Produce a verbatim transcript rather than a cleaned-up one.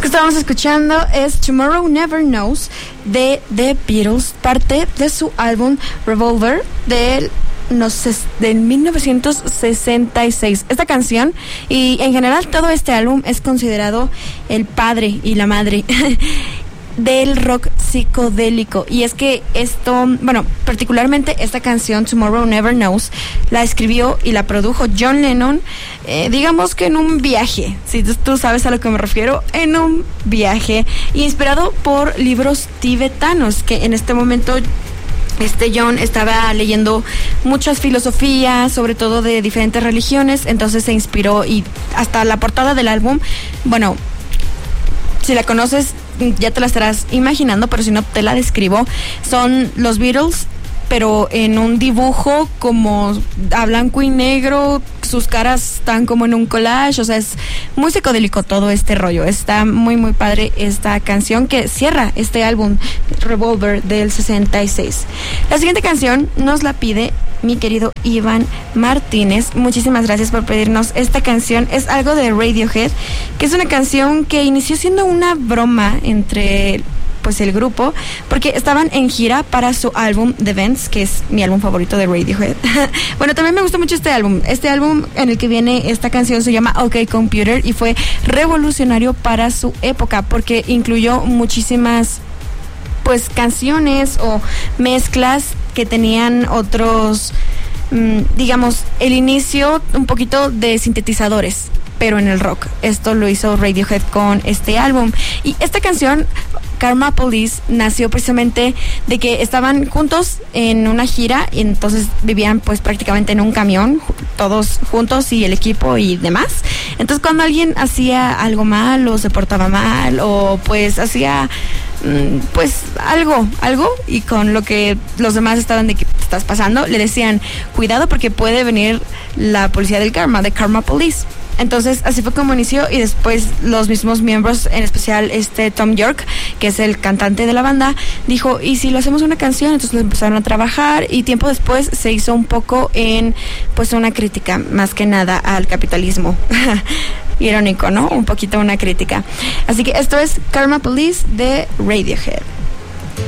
estábamos escuchando es Tomorrow Never Knows de The Beatles, parte de su álbum Revolver del no sé, del mil novecientos sesenta y seis. Esta canción y en general todo este álbum es considerado el padre y la madre del rock psicodélico. Y es que esto, bueno, particularmente esta canción Tomorrow Never Knows la escribió y la produjo John Lennon, eh, digamos que en un viaje, si tú, tú sabes a lo que me refiero, en un viaje inspirado por libros tibetanos, que en este momento Este John estaba leyendo muchas filosofías, sobre todo de diferentes religiones, entonces se inspiró y hasta la portada del álbum, bueno, si la conoces ya te la estarás imaginando, pero si no te la describo, son los Beatles, pero en un dibujo como a blanco y negro, sus caras están como en un collage, o sea, es muy psicodélico todo este rollo. Está muy muy padre esta canción que cierra este álbum Revolver del sesenta y seis. La siguiente canción nos la pide mi querido Iván Martínez. Muchísimas gracias por pedirnos esta canción. Es algo de Radiohead, que es una canción que inició siendo una broma entre pues el grupo, porque estaban en gira para su álbum The Vents, que es mi álbum favorito de Radiohead. Bueno, también me gusta mucho este álbum. Este álbum en el que viene esta canción se llama OK Computer y fue revolucionario para su época porque incluyó muchísimas pues canciones o mezclas que tenían otros, mmm, digamos, el inicio un poquito de sintetizadores, pero en el rock. Esto lo hizo Radiohead con este álbum. Y esta canción, Karma Police, nació precisamente de que estaban juntos en una gira y entonces vivían pues prácticamente en un camión, todos juntos y el equipo y demás. Entonces cuando alguien hacía algo mal o se portaba mal o pues hacía pues algo, algo y con lo que los demás estaban de que estás pasando, le decían cuidado porque puede venir la policía del karma, de Karma Police. Entonces así fue como inició y después los mismos miembros, en especial este Tom York, que es el cantante de la banda, dijo, ¿y si lo hacemos una canción? Entonces lo empezaron a trabajar y tiempo después se hizo un poco en pues una crítica más que nada al capitalismo. Irónico, ¿no? Un poquito una crítica. Así que esto es Karma Police de Radiohead.